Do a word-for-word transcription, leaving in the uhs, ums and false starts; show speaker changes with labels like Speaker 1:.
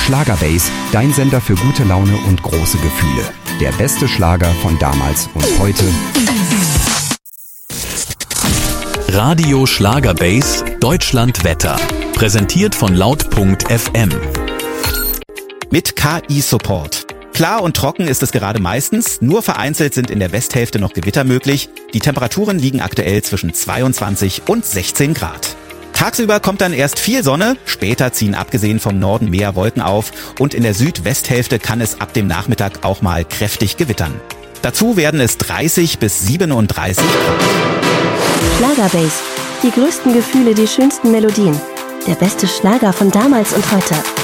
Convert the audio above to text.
Speaker 1: Schlagerbase, dein Sender für gute Laune und große Gefühle. Der beste Schlager von damals und heute.
Speaker 2: Radio Schlagerbase Deutschland Wetter. Präsentiert von laut punkt f m.
Speaker 3: Mit K I-Support. Klar und trocken ist es gerade meistens, nur vereinzelt sind in der Westhälfte noch Gewitter möglich. Die Temperaturen liegen aktuell zwischen zweiundzwanzig und sechzehn Grad. Tagsüber kommt dann erst viel Sonne, später ziehen abgesehen vom Norden mehr Wolken auf und in der Südwesthälfte kann es ab dem Nachmittag auch mal kräftig gewittern. Dazu werden es dreißig bis siebenunddreißig Grad.
Speaker 4: Schlagerbase. Die größten Gefühle, die schönsten Melodien. Der beste Schlager von damals und heute.